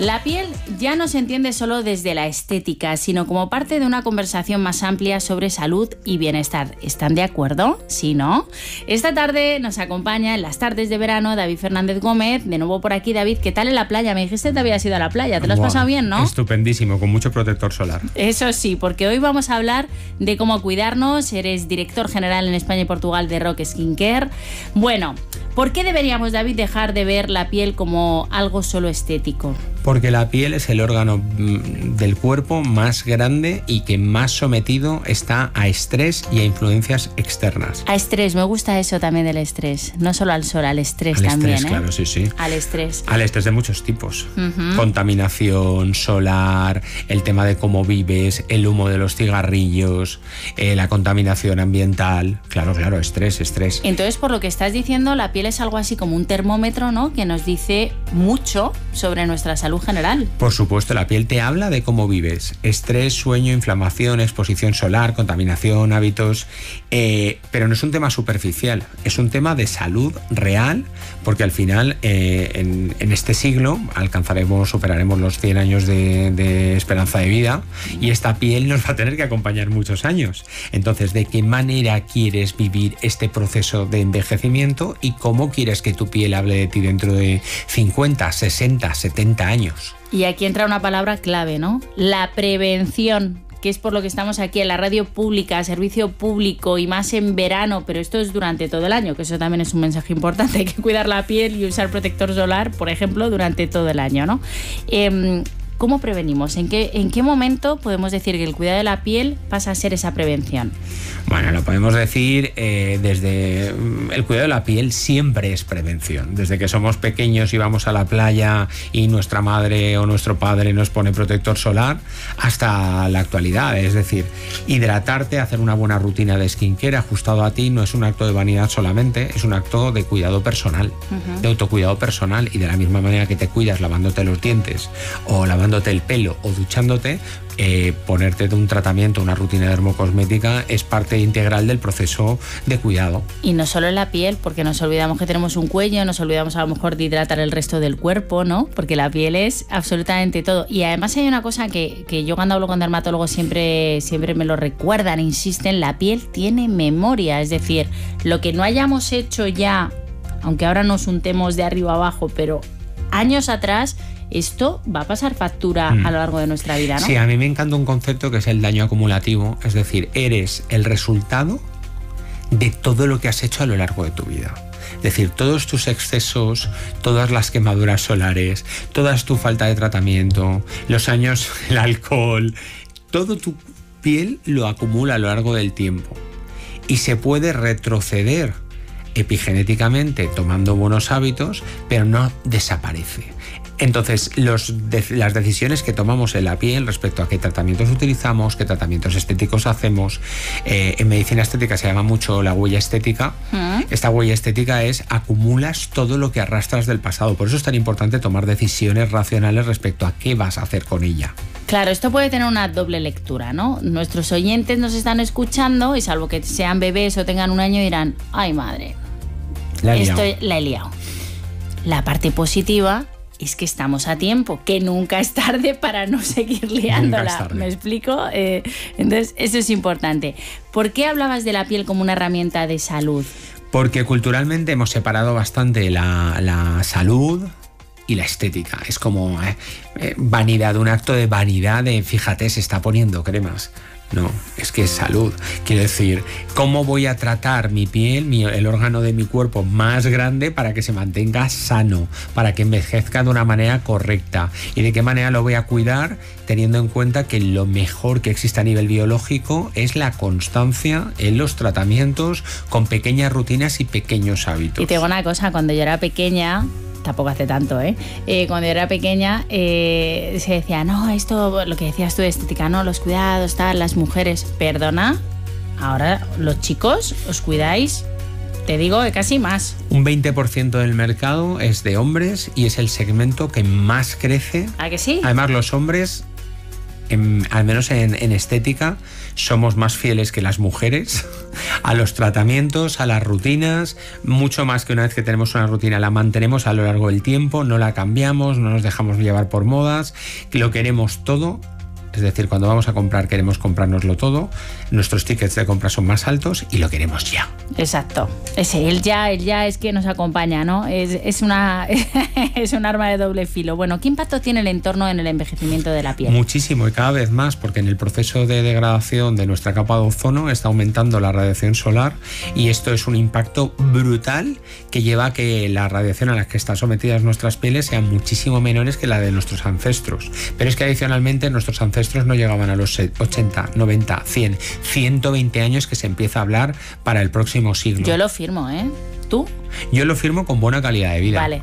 La piel ya no se entiende solo desde la estética, sino como parte de una conversación más amplia sobre salud y bienestar. ¿Están de acuerdo? ¿Sí, no? Esta tarde nos acompaña en las tardes de verano David Fernández Gómez. De nuevo por aquí, David, ¿qué tal en la playa? Me dijiste que te habías ido a la playa, ¿te lo has pasado bien, no? Estupendísimo, con mucho protector solar. Eso sí, porque hoy vamos a hablar de cómo cuidarnos. Eres director general en España y Portugal de Rock Skincare. Bueno, ¿por qué deberíamos, David, dejar de ver la piel como algo solo estético? Porque la piel es el órgano del cuerpo más grande y que más sometido está a estrés y a influencias externas. A estrés, me gusta eso también del estrés. No solo al sol, al estrés también. Estrés, claro, sí, sí. Al estrés. Al estrés de muchos tipos. Contaminación solar, el tema de cómo vives, el humo de los cigarrillos, la contaminación ambiental. Claro, estrés. Entonces, por lo que estás diciendo, la piel es algo así como un termómetro, ¿no? Que nos dice mucho sobre nuestra salud general. Por supuesto, la piel te habla de cómo vives. Estrés, sueño, inflamación, exposición solar, contaminación, hábitos. Pero no es un tema superficial, es un tema de salud real, porque al final, en este siglo, superaremos los 100 años de esperanza de vida y esta piel nos va a tener que acompañar muchos años. Entonces, ¿de qué manera quieres vivir este proceso de envejecimiento y cómo quieres que tu piel hable de ti dentro de 50, 60, 70 años? Y aquí entra una palabra clave, ¿no? La prevención, que es por lo que estamos aquí en la radio pública, servicio público y más en verano, pero esto es durante todo el año, que eso también es un mensaje importante. Hay que cuidar la piel y usar protector solar, por ejemplo, durante todo el año, ¿no? ¿Cómo prevenimos? ¿En qué momento podemos decir que el cuidado de la piel pasa a ser esa prevención? Bueno, lo podemos decir desde el cuidado de la piel siempre es prevención. Desde que somos pequeños y vamos a la playa y nuestra madre o nuestro padre nos pone protector solar hasta la actualidad. Es decir, hidratarte, hacer una buena rutina de skincare ajustado a ti no es un acto de vanidad solamente, es un acto de cuidado personal, de autocuidado personal, y de la misma manera que te cuidas lavándote los dientes o lavándote el pelo o duchándote, ponerte un tratamiento, una rutina dermocosmética es parte integral del proceso de cuidado. Y no solo en la piel, porque nos olvidamos que tenemos un cuello, nos olvidamos a lo mejor de hidratar el resto del cuerpo, ¿no? Porque la piel es absolutamente todo. Y además hay una cosa que yo cuando hablo con dermatólogos siempre me lo recuerdan, insisten: la piel tiene memoria. Es decir, lo que no hayamos hecho ya, aunque ahora nos untemos de arriba abajo, pero años atrás, esto va a pasar factura a lo largo de nuestra vida, ¿no? Sí, a mí me encanta un concepto que es el daño acumulativo. Es decir, eres el resultado de todo lo que has hecho a lo largo de tu vida. Es decir, todos tus excesos, todas las quemaduras solares, toda tu falta de tratamiento, los años, el alcohol, todo tu piel lo acumula a lo largo del tiempo. Y se puede retroceder epigenéticamente tomando buenos hábitos, pero no desaparece. Entonces, las decisiones que tomamos en la piel respecto a qué tratamientos utilizamos, qué tratamientos estéticos hacemos, en medicina estética se llama mucho la huella estética. Esta huella estética es acumulas todo lo que arrastras del pasado. Por eso es tan importante tomar decisiones racionales respecto a qué vas a hacer con ella. Claro, esto puede tener una doble lectura, ¿no? Nuestros oyentes nos están escuchando y salvo que sean bebés o tengan un año dirán: ¡ay, madre! La he liado. La parte positiva es que estamos a tiempo, que nunca es tarde para no seguir liándola. ¿Me explico? Entonces, eso es importante. ¿Por qué hablabas de la piel como una herramienta de salud? Porque culturalmente hemos separado bastante la salud y la estética. Es como vanidad, un acto de vanidad de, fíjate, se está poniendo cremas. No, es que es salud. Quiero decir, ¿cómo voy a tratar mi piel, el órgano de mi cuerpo más grande, para que se mantenga sano, para que envejezca de una manera correcta? ¿Y de qué manera lo voy a cuidar? Teniendo en cuenta que lo mejor que existe a nivel biológico es la constancia en los tratamientos, con pequeñas rutinas y pequeños hábitos. Y te digo una cosa, cuando yo era pequeña, tampoco hace tanto, cuando yo era pequeña se decía, no, esto, lo que decías tú de estética, no, los cuidados, tal, las mujeres, perdona, ahora los chicos os cuidáis, te digo que casi más. Un 20% del mercado es de hombres y es el segmento que más crece. ¿A que sí? Además, los hombres al menos en estética, somos más fieles que las mujeres a los tratamientos, a las rutinas, mucho más que una vez que tenemos una rutina, la mantenemos a lo largo del tiempo, no la cambiamos, no nos dejamos llevar por modas, lo queremos todo. Es decir, cuando vamos a comprar queremos comprárnoslo todo, nuestros tickets de compra son más altos y lo queremos ya. Exacto. El ya es que nos acompaña, ¿no? Es un arma de doble filo. Bueno, ¿qué impacto tiene el entorno en el envejecimiento de la piel? Muchísimo, y cada vez más, porque en el proceso de degradación de nuestra capa de ozono está aumentando la radiación solar y esto es un impacto brutal que lleva a que la radiación a la que están sometidas nuestras pieles sean muchísimo menores que la de nuestros ancestros. Pero es que adicionalmente nuestros ancestros no llegaban a los 80, 90, 100, 120 años que se empieza a hablar para el próximo siglo. Yo lo firmo, ¿eh? ¿Tú? Yo lo firmo con buena calidad de vida. Vale.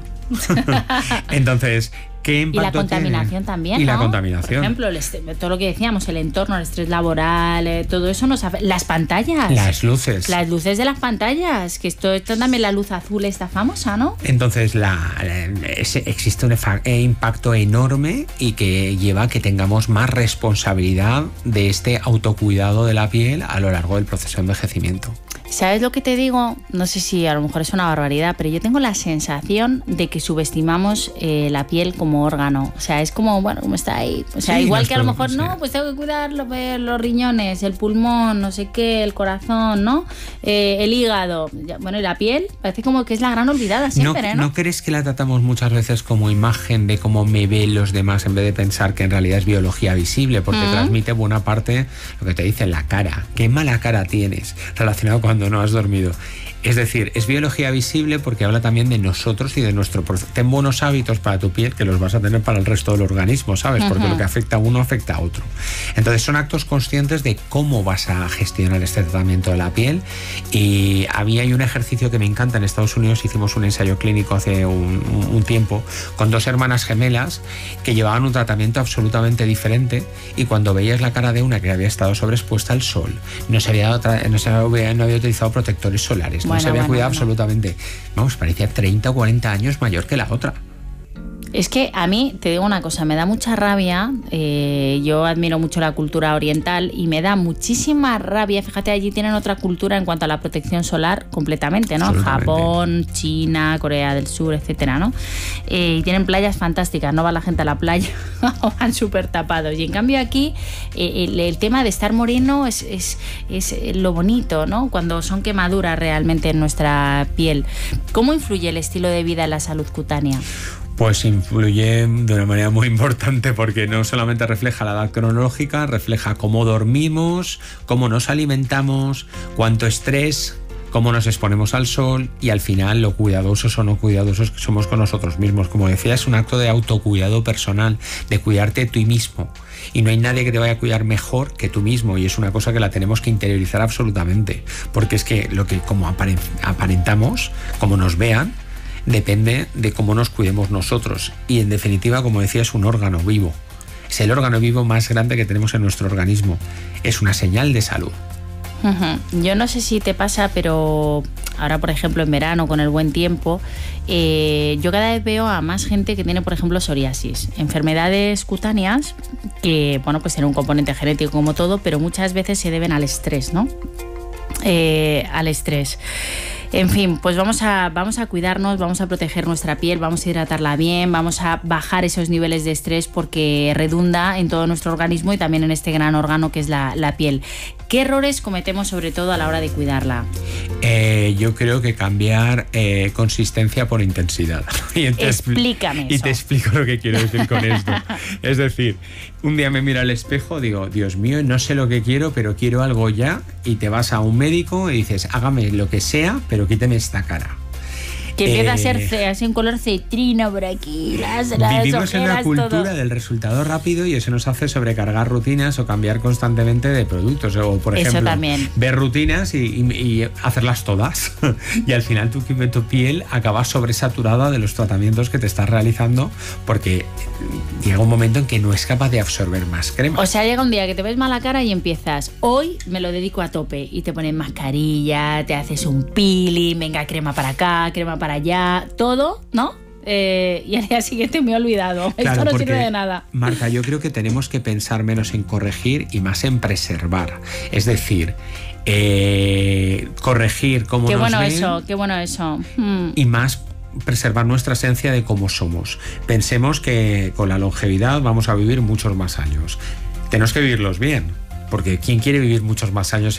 Entonces, ¿qué impacto tiene? Y la contaminación tiene? También, y ¿no? La contaminación. Por ejemplo, todo lo que decíamos, el entorno, el estrés laboral, todo eso nos afecta. Las pantallas. Las luces. Las luces de las pantallas, que esto también la luz azul esta famosa, ¿no? Entonces, existe un impacto enorme y que lleva a que tengamos más responsabilidad de este autocuidado de la piel a lo largo del proceso de envejecimiento. ¿Sabes lo que te digo? No sé si a lo mejor es una barbaridad, pero yo tengo la sensación de que subestimamos la piel como órgano. O sea, es como, bueno, como está ahí. O sea, sí, igual que a lo mejor, no, pues tengo que cuidar los riñones, el pulmón, no sé qué, el corazón, ¿no? El hígado. Bueno, y la piel parece como que es la gran olvidada siempre, ¿no? ¿No crees que la tratamos muchas veces como imagen de cómo me ven los demás en vez de pensar que en realidad es biología visible? Porque transmite buena parte lo que te dice la cara. ¿Qué mala cara tienes relacionado cuando no has dormido? Es decir, es biología visible porque habla también de nosotros y de nuestro proceso. Ten buenos hábitos para tu piel que los vas a tener para el resto del organismo, ¿sabes? Porque lo que afecta a uno afecta a otro. Entonces son actos conscientes de cómo vas a gestionar este tratamiento de la piel. Y a mí hay un ejercicio que me encanta. En Estados Unidos hicimos un ensayo clínico hace un tiempo con 2 hermanas gemelas que llevaban un tratamiento absolutamente diferente y cuando veías la cara de una que había estado sobreexpuesta al sol, no había utilizado protectores solares, no se había cuidado absolutamente. Vamos, parecía 30 o 40 años mayor que la otra. Es que a mí, te digo una cosa, me da mucha rabia, yo admiro mucho la cultura oriental y me da muchísima rabia, fíjate, allí tienen otra cultura en cuanto a la protección solar completamente, ¿no? Japón, China, Corea del Sur, etcétera, ¿no? Y tienen playas fantásticas, no va la gente a la playa o van súper tapados. Y en cambio aquí el tema de estar moreno es lo bonito, ¿no? Cuando son quemaduras realmente en nuestra piel. ¿Cómo influye el estilo de vida en la salud cutánea? Pues influye de una manera muy importante porque no solamente refleja la edad cronológica, refleja cómo dormimos, cómo nos alimentamos, cuánto estrés, cómo nos exponemos al sol y al final lo cuidadosos o no cuidadosos que somos con nosotros mismos. Como decía, es un acto de autocuidado personal, de cuidarte tú mismo. Y no hay nadie que te vaya a cuidar mejor que tú mismo y es una cosa que la tenemos que interiorizar absolutamente. Porque es que lo que como aparentamos, como nos vean, depende de cómo nos cuidemos nosotros y en definitiva, como decía, es un órgano vivo, es el órgano vivo más grande que tenemos en nuestro organismo, es una señal de salud. Yo no sé si te pasa, pero ahora por ejemplo en verano con el buen tiempo yo cada vez veo a más gente que tiene por ejemplo psoriasis, enfermedades cutáneas que bueno pues tienen un componente genético como todo, pero muchas veces se deben al estrés, ¿no? Al estrés. En fin, pues vamos a cuidarnos, vamos a proteger nuestra piel, vamos a hidratarla bien, vamos a bajar esos niveles de estrés porque redunda en todo nuestro organismo y también en este gran órgano que es la piel. ¿Qué errores cometemos sobre todo a la hora de cuidarla? Yo creo que cambiar consistencia por intensidad. Explícame eso. Y te explico lo que quiero decir con esto. Es decir, un día me miro al espejo, digo, Dios mío, no sé lo que quiero, pero quiero algo ya, y te vas a un médico y dices, hágame lo que sea, pero quíteme esta cara. Que empieza a ser así un color cetrino por aquí, las vivimos ojeras, en una cultura todo del resultado rápido y eso nos hace sobrecargar rutinas o cambiar constantemente de productos o por ejemplo ver rutinas y hacerlas todas y al final tu piel acaba sobresaturada de los tratamientos que te estás realizando porque llega un momento en que no es capaz de absorber más crema. O sea, llega un día que te ves mala cara y empiezas, hoy me lo dedico a tope y te pones mascarilla, te haces un peeling, venga, crema para acá, crema para allá, todo, ¿no? y al día siguiente me he olvidado. Claro, esto no porque, sirve de nada. Marta, yo creo que tenemos que pensar menos en corregir y más en preservar. Es decir, corregir cómo qué nos bueno ven, eso, qué bueno eso. y más preservar nuestra esencia de cómo somos. Pensemos que con la longevidad vamos a vivir muchos más años. Tenemos que vivirlos bien. Porque ¿quién quiere vivir muchos más años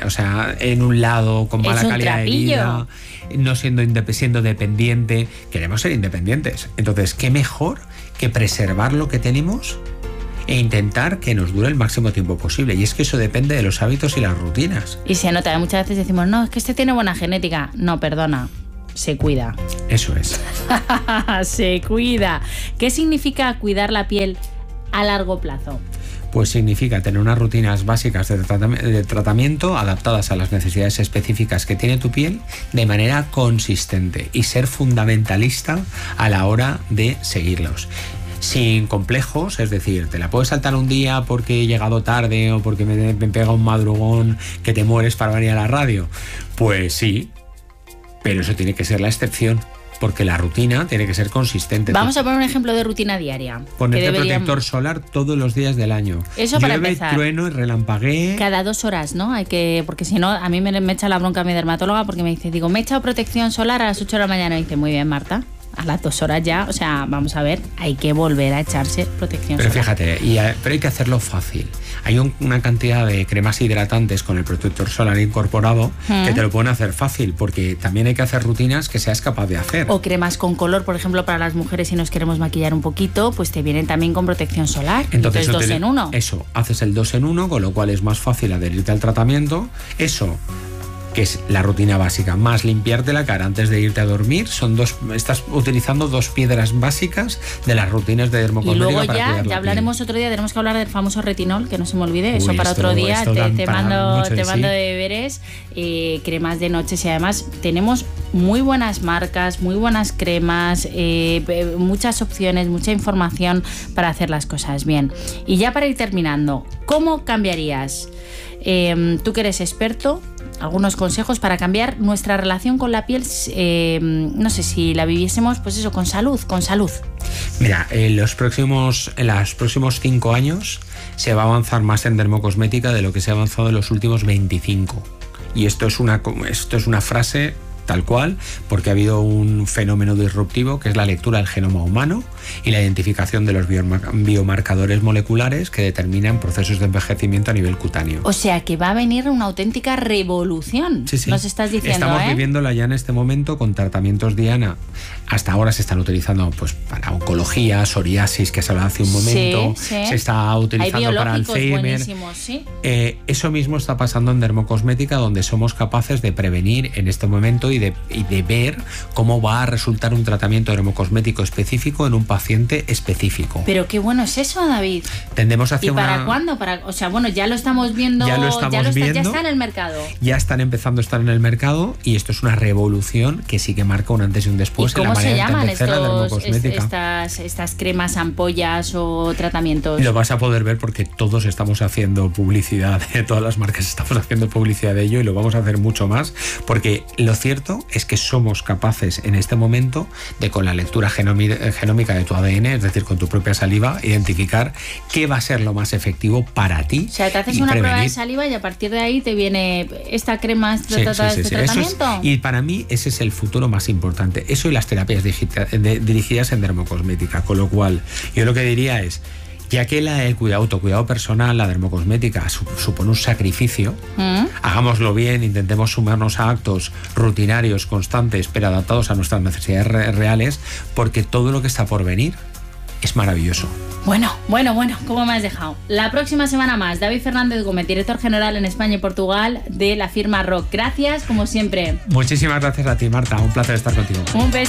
en un lado, con mala calidad de vida, no siendo dependiente? Queremos ser independientes. Entonces, ¿qué mejor que preservar lo que tenemos e intentar que nos dure el máximo tiempo posible? Y es que eso depende de los hábitos y las rutinas. Y se nota, muchas veces decimos, no, es que este tiene buena genética. No, perdona, se cuida. Eso es. Se cuida. ¿Qué significa cuidar la piel a largo plazo? Pues significa tener unas rutinas básicas de tratamiento adaptadas a las necesidades específicas que tiene tu piel de manera consistente y ser fundamentalista a la hora de seguirlos. Sin complejos, es decir, te la puedes saltar un día porque he llegado tarde o porque me pega un madrugón que te mueres para venir a la radio. Pues sí, pero eso tiene que ser la excepción. Porque la rutina tiene que ser consistente. Vamos a poner un ejemplo de rutina diaria. Ponerte protector solar todos los días del año. Eso para empezar. Llueve, trueno y relampaguee. Cada 2 horas, ¿no? Porque si no, a mí me echa la bronca mi dermatóloga porque me dice, me he echado protección solar a las 8 de la mañana. Y dice, muy bien, Marta. A las 2 horas ya, o sea, vamos a ver, hay que volver a echarse protección solar. Pero fíjate, pero hay que hacerlo fácil. Hay una cantidad de cremas hidratantes con el protector solar incorporado que te lo pueden hacer fácil, porque también hay que hacer rutinas que seas capaz de hacer. O cremas con color, por ejemplo, para las mujeres si nos queremos maquillar un poquito, pues te vienen también con protección solar. Entonces 2 en 1. Eso, haces el 2 en 1, con lo cual es más fácil adherirte al tratamiento. Eso, que es la rutina básica, más limpiarte la cara antes de irte a dormir, estás utilizando 2 piedras básicas de las rutinas de dermocosmética. Y luego ya hablaremos otro día, tenemos que hablar del famoso retinol, que no se me olvide, eso para otro día, te mando de deberes, cremas de noche, y además tenemos muy buenas marcas, muy buenas cremas, muchas opciones, mucha información para hacer las cosas bien. Y ya para ir terminando, ¿cómo cambiarías? Tú que eres experto, algunos consejos para cambiar nuestra relación con la piel, no sé, si la viviésemos, pues eso, con salud. Mira, en los próximos 5 años se va a avanzar más en dermocosmética de lo que se ha avanzado en los últimos 25. Y esto es una frase tal cual, porque ha habido un fenómeno disruptivo que es la lectura del genoma humano y la identificación de los biomarcadores moleculares que determinan procesos de envejecimiento a nivel cutáneo. O sea que va a venir una auténtica revolución. Sí. Nos estás diciendo, estamos viviéndola ya en este momento con tratamientos Diana. Hasta ahora se están utilizando pues para oncología, psoriasis, que se hablaba hace un momento, se está utilizando para Alzheimer. ¿Sí? Eso mismo está pasando en dermocosmética, donde somos capaces de prevenir en este momento y de ver cómo va a resultar un tratamiento dermocosmético específico en un paciente específico. Pero qué bueno es eso, David. Tendemos hacia ¿Y para cuándo? O sea, bueno, ya lo estamos viendo. Ya está en el mercado. Ya están empezando a estar en el mercado y esto es una revolución que sí que marca un antes y un después. ¿Y cómo en la se llaman dermocosmética. estas cremas, ampollas o tratamientos? Lo vas a poder ver porque todos estamos haciendo publicidad, todas las marcas estamos haciendo publicidad de ello y lo vamos a hacer mucho más, porque lo cierto es que somos capaces en este momento de, con la lectura genómica de tu ADN, es decir, con tu propia saliva, identificar qué va a ser lo más efectivo para ti. O sea, te haces una prueba de saliva y a partir de ahí te viene esta crema, tratamiento. Y para mí ese es el futuro más importante. Eso y las terapias dirigidas en dermocosmética. Con lo cual, yo lo que diría es, ya que el autocuidado personal, la dermocosmética, supone un sacrificio, hagámoslo bien, intentemos sumarnos a actos rutinarios, constantes, pero adaptados a nuestras necesidades reales, porque todo lo que está por venir es maravilloso. Bueno, ¿cómo me has dejado? La próxima semana más, David Fernández Gómez, director general en España y Portugal de la firma ROC. Gracias, como siempre. Muchísimas gracias a ti, Marta. Un placer estar contigo. Un beso.